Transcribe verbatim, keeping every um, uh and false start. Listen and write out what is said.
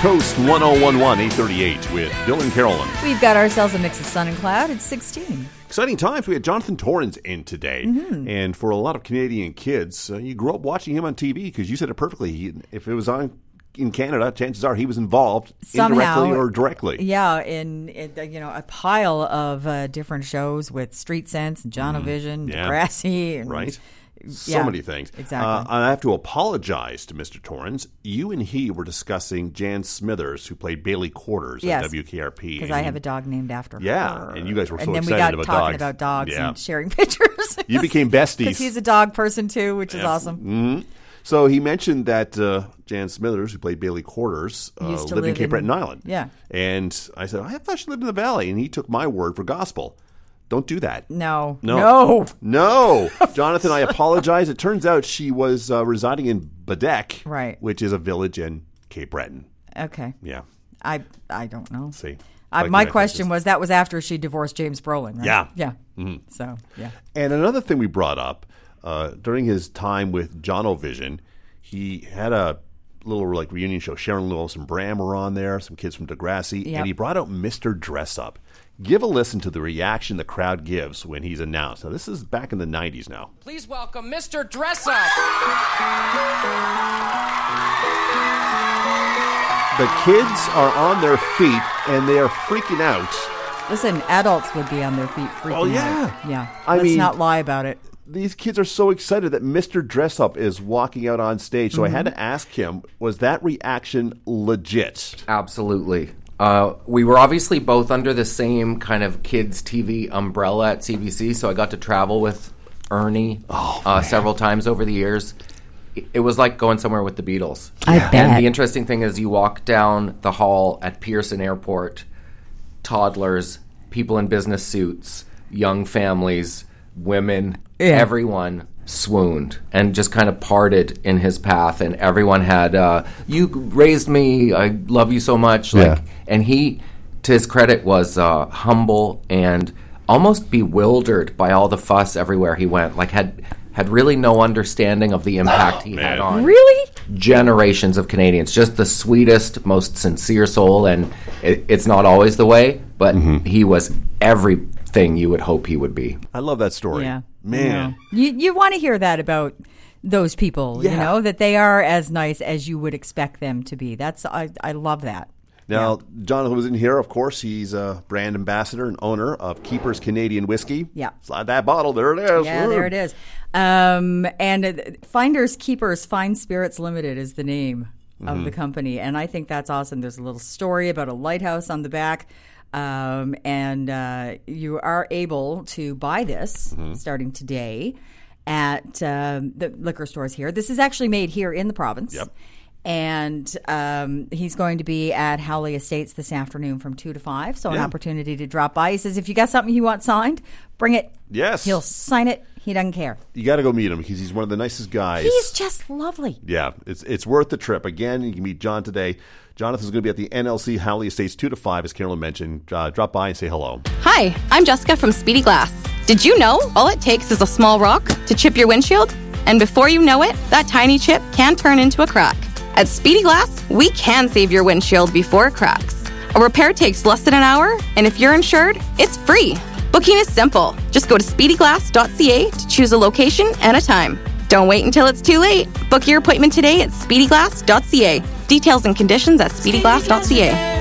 Coast one oh one one, eight thirty-eight with Bill and Carolyn. We've got ourselves a mix of sun and cloud. It's sixteen. Exciting times. We had Jonathan Torrens in today. Mm-hmm. And for a lot of Canadian kids, uh, you grew up watching him on T V because you said it perfectly. He, if it was on in Canada, chances are he was involved Somehow, indirectly or directly. Yeah, in, in you know a pile of uh, different shows with Street Sense and Jonovision, mm, yeah. Degrassi, and, right. So yeah, many things. Exactly. Uh, I have to apologize to Mister Torrens. You and he were discussing Jan Smithers, who played Bailey Quarters yes, at W K R P. Because I have a dog named after yeah, her. Yeah, and you guys were so and then excited we got about talking dogs. about dogs yeah. and sharing pictures. You became besties. Because he's a dog person, too, which is yes. awesome. Mm-hmm. So he mentioned that uh, Jan Smithers, who played Bailey Quarters, uh, lived live in Cape in, Breton Island. Yeah. And I said, I thought she lived in the Valley. And he took my word for gospel. Don't do that. No. No. No. No. Jonathan, I apologize. It turns out she was uh, residing in Badek, right, which is a village in Cape Breton. Okay. Yeah. I I don't know. See. I, like my question was, that was after she divorced James Brolin, right? Yeah. Yeah. Mm-hmm. So, yeah. And another thing we brought up, uh, during his time with Jonovision, he had a little like reunion show. Sharon Lewis and Bram were on there, some kids from Degrassi, yep. and he brought out Mister Dressup. Give a listen to the reaction the crowd gives when he's announced. Now, this is back in the nineties now. Please welcome Mister Dressup. The kids are on their feet, and they are freaking out. Listen, adults would be on their feet freaking oh, yeah. out. Yeah. I Let's mean, not lie about it. These kids are so excited that Mister Dressup is walking out on stage. So mm-hmm. I had to ask him, was that reaction legit? Absolutely. Uh, we were obviously both under the same kind of kids' T V umbrella at C B C, so I got to travel with Ernie oh, uh, several times over the years. It, it was like going somewhere with the Beatles. I bet. And the interesting thing is you walk down the hall at Pearson Airport, toddlers, people in business suits, young families, women, yeah. everyone swooned and just kind of parted in his path, and everyone had uh, you raised me, I love you so much, like, yeah. and he, to his credit, was uh, humble and almost bewildered by all the fuss everywhere he went, like had had really no understanding of the impact oh, he man. had on really generations of Canadians. Just the sweetest, most sincere soul, and it, it's not always the way, but mm-hmm. he was everything you would hope he would be. I love that story. Yeah. Man. You you want to hear that about those people, yeah. you know, that they are as nice as you would expect them to be. That's I, I love that. Now, yeah. Jonathan was in here, of course. He's a brand ambassador and owner of Keeper's Canadian Whiskey. Yeah. Slide that bottle. There it is. Yeah, Ooh. there it is. Um, and uh, Finders Keepers Fine Spirits Limited is the name mm-hmm. of the company. And I think that's awesome. There's a little story about a lighthouse on the back. Um, and uh, you are able to buy this mm-hmm. starting today at um, the liquor stores here. This is actually made here in the province. Yep. And um, he's going to be at Howley Estates this afternoon from two to five. So yeah. an opportunity to drop by. He says, if you got something you want signed, bring it. Yes. He'll sign it. He doesn't care. You got to go meet him because he's one of the nicest guys. He's just lovely. Yeah, it's it's worth the trip. Again, you can meet John today. Jonathan's going to be at the N L C Howley Estates two to five, as Carolyn mentioned. Uh, drop by and say hello. Hi, I'm Jessica from Speedy Glass. Did you know all it takes is a small rock to chip your windshield? And before you know it, that tiny chip can turn into a crack. At Speedy Glass, we can save your windshield before it cracks. A repair takes less than an hour, and if you're insured, it's free. Booking is simple. Just go to speedy glass dot c a to choose a location and a time. Don't wait until it's too late. Book your appointment today at speedy glass dot c a. Details and conditions at speedy glass dot c a.